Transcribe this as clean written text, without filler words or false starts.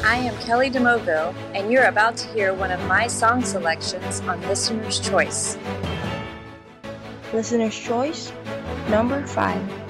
I am Kelly DeMoville, and you're about to hear one of my song selections on Listener's Choice. Listener's Choice, number 5.